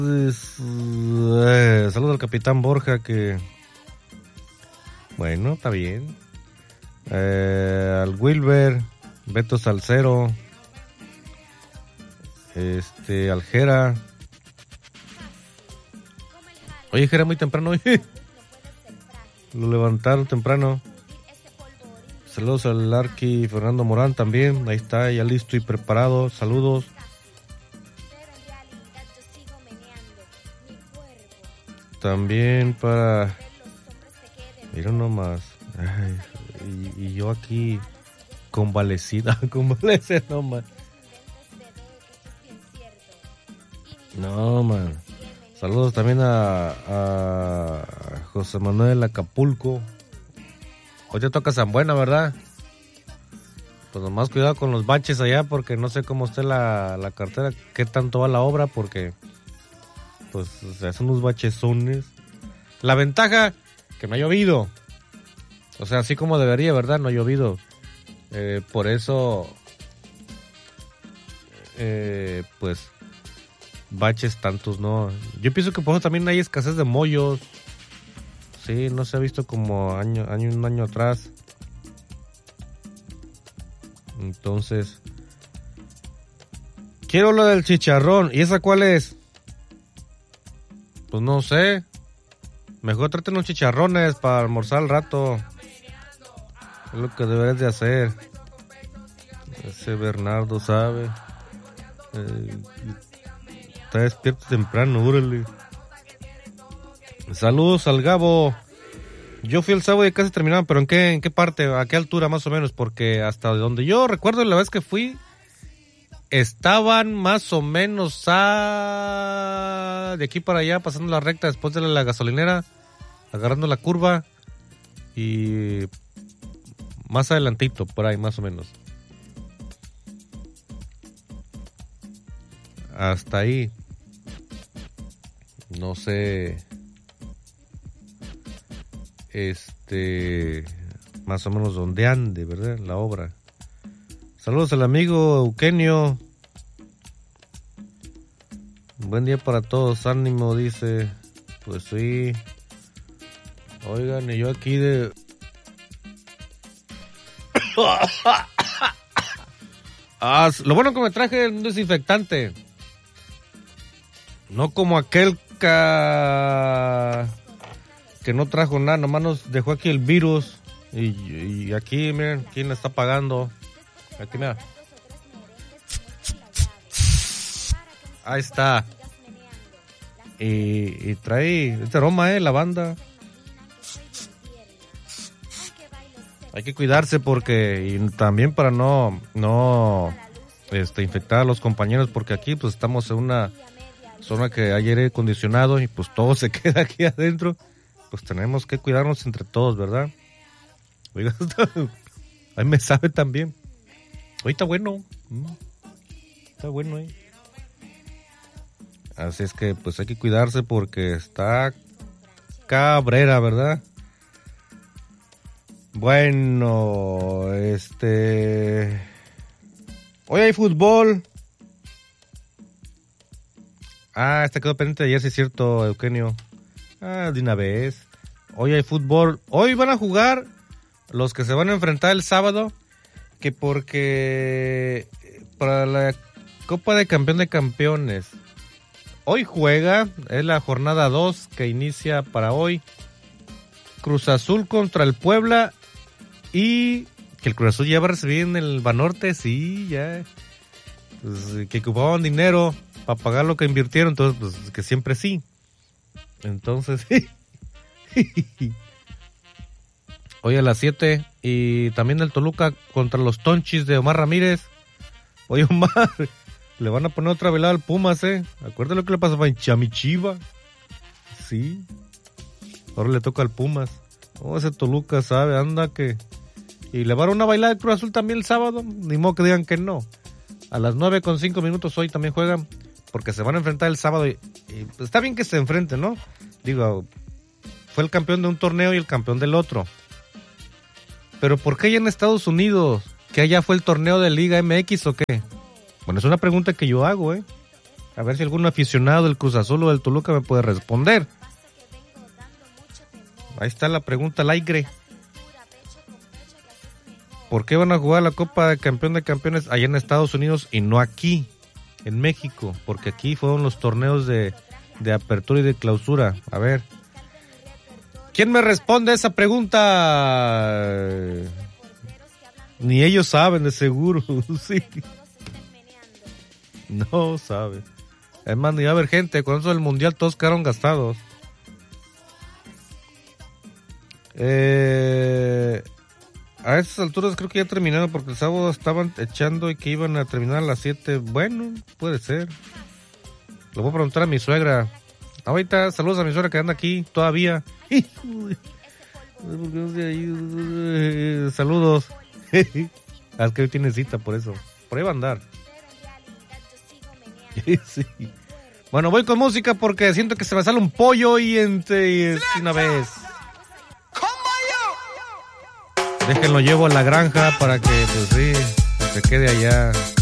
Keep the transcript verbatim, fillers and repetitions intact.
Pues, eh, saludos al capitán Borja que... Bueno, está bien. Eh, al Wilber, Beto Salcero, este, al Jera. Oye, Jera, muy temprano. Lo levantaron temprano. Saludos al Arqui Fernando Morán también. Ahí está, ya listo y preparado. Saludos. También para... Mira nomás. Ay, y, y yo aquí convalecida, convalecida nomás. No, man. Saludos también a, a José Manuel Acapulco. Hoy te toca San Buena, ¿verdad? Pues nomás cuidado con los baches allá porque no sé cómo esté la, la cartera, qué tanto va la obra porque pues se hacen unos bachezones. La ventaja que no ha llovido. O sea, así como debería, ¿verdad? No ha llovido. Eh, por eso, eh, pues, baches tantos, ¿no? Yo pienso que por eso también hay escasez de mollos. Sí, no se ha visto como año, año un año atrás. Entonces, quiero lo del chicharrón. ¿Y esa cuál es? Pues no sé. Mejor traten unos chicharrones para almorzar al rato. Es lo que deberías de hacer. Ese Bernardo sabe. Eh, está despierto temprano, órale. Saludos al Gabo. Yo fui el sábado y casi terminaban, pero ¿en qué, en qué parte? ¿A qué altura más o menos? Porque hasta donde yo recuerdo la vez que fui, estaban más o menos a... de aquí para allá, pasando la recta después de la gasolinera, agarrando la curva y más adelantito, por ahí más o menos. Hasta ahí. No sé... Este, más o menos donde ande, ¿verdad? La obra. Saludos al amigo Eugenio. Buen día para todos, ánimo, dice. Pues sí. Oigan, y yo aquí de... ah, lo bueno que me traje un desinfectante. No como aquel ca... que no trajo nada, nomás nos dejó aquí el virus. Y, y aquí, miren, ¿quién le está pagando? Aquí, mira. Ahí está. Y, y trae este aroma, eh, lavanda. Hay que cuidarse porque, y también para no, no, este, infectar a los compañeros, porque aquí, pues, estamos en una zona que hay aire acondicionado y, pues, todo se queda aquí adentro. Pues tenemos que cuidarnos entre todos, ¿verdad? Oiga, ahí me sabe también. Hoy está bueno. Está bueno, ¿eh? Así es que pues hay que cuidarse porque está cabrera, ¿verdad? Bueno, este... hoy hay fútbol. Ah, este quedó pendiente de ayer, sí es cierto, Eugenio. Ah, de una vez. Hoy hay fútbol. Hoy van a jugar los que se van a enfrentar el sábado. Que porque para la Copa de Campeón de Campeones. Hoy juega, es la jornada dos que inicia para hoy. Cruz Azul contra el Puebla. Y que el Cruz Azul ya va a recibir en el Banorte. Sí, ya. Pues, que ocupaban dinero para pagar lo que invirtieron. Entonces, pues que siempre sí. Entonces, hoy a las siete y también el Toluca contra los Tonchis de Omar Ramírez. Oye, Omar, le van a poner otra velada al Pumas, ¿eh? Acuérdate lo que le pasó en Chamichiva. Sí. Ahora le toca al Pumas. Oh, ese Toluca sabe, anda que... Y le van a una bailada de Cruz Azul también el sábado. Ni modo que digan que no. A las nueve con cinco minutos hoy también juegan. Porque se van a enfrentar el sábado y, y pues está bien que se enfrenten, ¿no? Digo, fue el campeón de un torneo y el campeón del otro. Pero ¿por qué allá en Estados Unidos? ¿Que allá fue el torneo de Liga M X o qué? Bueno, es una pregunta que yo hago, ¿eh? A ver si algún aficionado del Cruz Azul o del Toluca me puede responder. Ahí está la pregunta al aire. ¿Por qué van a jugar la Copa de Campeón de Campeones allá en Estados Unidos y no aquí, en México? Porque aquí fueron los torneos de, de apertura y de clausura. A ver. ¿Quién me responde a esa pregunta? Ni ellos saben, de seguro. Sí. No saben. Es más, ni va a haber gente. Con eso del mundial todos quedaron gastados. Eh, a esas alturas creo que ya terminaron porque el sábado estaban echando y que iban a terminar a las siete. Bueno, puede ser. Lo voy a preguntar a mi suegra. Ahorita saludos a mi suegra que anda aquí todavía. Saludos. Es que hoy tiene cita por eso. Por ahí va a andar. Sí. Bueno, voy con música porque siento que se me sale un pollo y entre una vez. Déjenlo llevo a la granja para que pues sí, se quede allá.